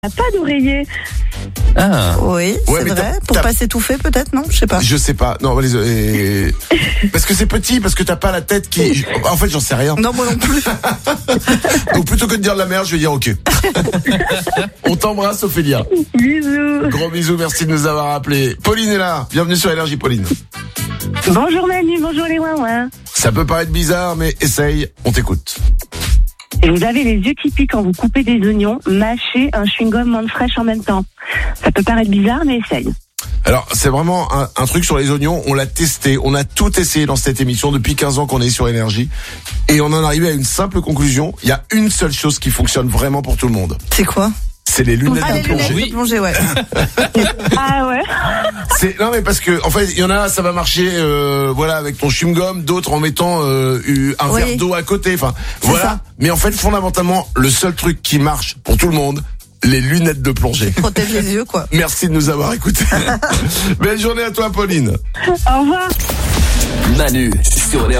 Pas d'oreiller. Ah. Oui, Ouais, c'est mais vrai. Pour pas s'étouffer, peut-être, non? Je sais pas. Je sais pas. Non, parce que c'est petit, parce que t'as pas la tête qui. En fait, j'en sais rien. Non, moi non plus. Donc plutôt que de dire de la merde, je vais dire ok. On t'embrasse, Ophélia. Bisous. Gros bisous, merci de nous avoir appelés. Pauline est là. Bienvenue sur Énergie, Pauline. Bonjour Manu, bonjour les ouin-ouin. Ça peut paraître bizarre, mais essaye. On t'écoute. Et vous avez les yeux qui piquent quand vous coupez des oignons, mâchez un chewing-gum menthe fraîche en même temps. Ça peut paraître bizarre, mais essaye. Alors, c'est vraiment un truc sur les oignons. On l'a testé. On a tout essayé dans cette émission depuis 15 ans qu'on est sur Énergie. Et on en est arrivé à une simple conclusion. Il y a une seule chose qui fonctionne vraiment pour tout le monde. C'est quoi? C'est les lunettes Ah, de les plongée. lunettes de plongée, ouais. Ah ouais. Non mais parce que en fait il y en a ça va marcher voilà avec ton chewing-gum, d'autres en mettant un verre d'eau à côté, enfin voilà. Ça. Mais en fait fondamentalement le seul truc qui marche pour tout le monde, les lunettes de plongée. Protège les yeux, quoi. Merci de nous avoir écoutés. Belle journée à toi Pauline. Au revoir. Manu sur Énergie.